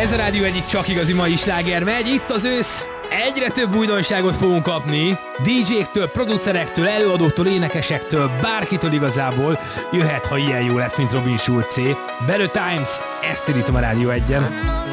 Ez a Rádió egyik csak igazi mai sláger megy, itt az ősz. Egyre több újdonságot fogunk kapni. DJ-któl, producerektől, előadóktól, énekesektől, bárkitől igazából. Jöhet, ha ilyen jó lesz, mint Robin Schulzé. Better Times, ezt indítom a Rádió 1-en.